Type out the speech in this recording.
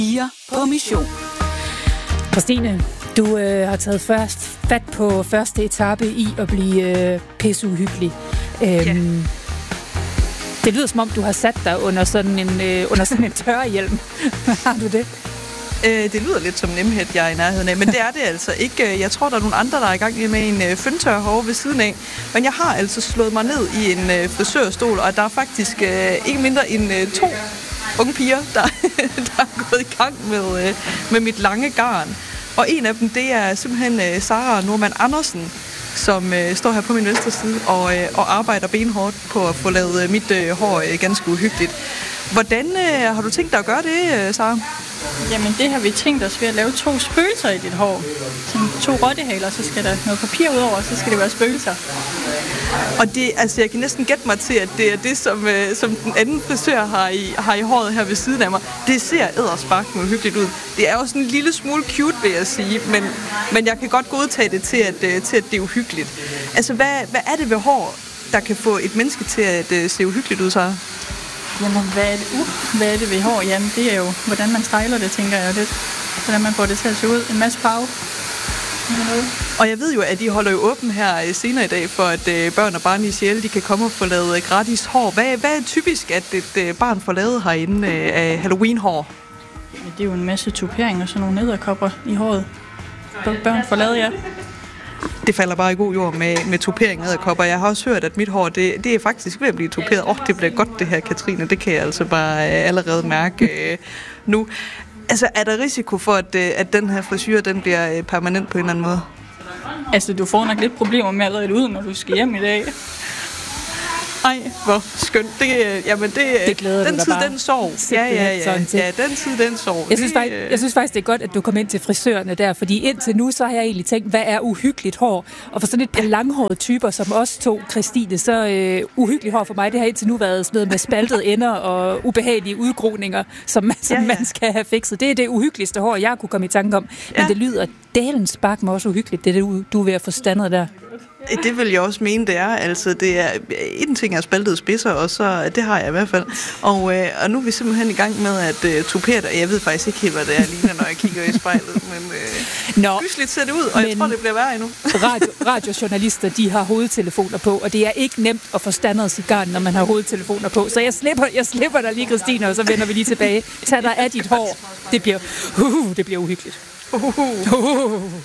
Piger på mission. Christine, du har taget fat på første etape i at blive pisseuhyggelig. Det lyder som om, du har sat dig under sådan en tørrehjelm. Har du det? Det lyder lidt som Nemhed, jeg er i nærheden af, men det er det altså ikke. Jeg tror, der er nogle andre, der er i gang med en fyndtørhove ved siden af. Men jeg har altså slået mig ned i en frisørstol, og der er faktisk ikke mindre end 2 unge piger, der er gået i gang med mit lange garn. Og en af dem, det er simpelthen Sara Norman Andersen, som står her på min venstre side og arbejder benhårdt på at få lavet mit hår ganske uhyggeligt. Hvordan har du tænkt dig at gøre det, Sara? Jamen, det har vi tænkt os ved at lave 2 spøgelser i dit hår. Sådan 2 rottehaler, så skal der noget papir udover, og så skal det være spøgelser. Og det, altså, jeg kan næsten gætte mig til, at det er det, som den anden frisør har i håret her ved siden af mig. Det ser eddersparkende uhyggeligt ud. Det er jo sådan en lille smule cute, vil jeg sige, men jeg kan godt godtage det til, at det er uhyggeligt. Altså, hvad er det ved hår, der kan få et menneske til at se uhyggeligt ud, så? Jamen, hvad er det ved hår? Jamen, det er jo, hvordan man styler det, tænker jeg lidt. Hvordan man får det til at se ud. En masse farve. Og jeg ved jo, at I holder jo åben her senere i dag, for at børn og barn i sjæle, de kan komme og få lavet gratis hår. Hvad er typisk, at et barn får lavet herinde af Halloween-hår? Det er jo en masse tuperinger og sådan nogle edderkopper i håret. Børn får lavet, ja. Det falder bare i god jord med tupering og edderkopper. Jeg har også hørt, at mit hår, det er faktisk ved at blive tuperet. Det bliver godt det her, Katrine. Det kan jeg altså bare allerede mærke nu. Altså, er der risiko for, at den her frisyr, den bliver permanent på en eller anden måde? Altså, du får nok lidt problemer med at redde det ud, når du skal hjem i dag. Ej, hvor skønt. Det glæder den du tid, bare. den sov. Ja, den tid, den sov. Jeg synes faktisk, det er godt, at du kom ind til frisørerne der, fordi indtil nu, så har jeg egentlig tænkt, hvad er uhyggeligt hår? Og for sådan et par langhårede typer, som os to, Christine, så uhyggeligt hår for mig, det har indtil nu været sådan noget med spaltede ender og ubehagelige udgroninger, som man skal have fikset. Det er det uhyggeligste hår, jeg kunne komme i tanke om. Men det lyder dælens spark mig også uhyggeligt, det du er ved at få standet der. Det vil jeg også mene, det er. Altså, det er en ting er spaltede spidser, og så det har jeg i hvert fald. Og nu er vi simpelthen i gang med at tupere det. Jeg ved faktisk ikke helt, hvad det er lige, når jeg kigger i spejlet, men hyggeligt ser det ud, og jeg tror, det bliver værre endnu. Radiojournalister, de har hovedtelefoner på, og det er ikke nemt at få standet sit garn, når man har hovedtelefoner på. Så jeg slipper dig lige, Christine, og så vender vi lige tilbage. Tag dig af dit hår. Det bliver uhyggeligt.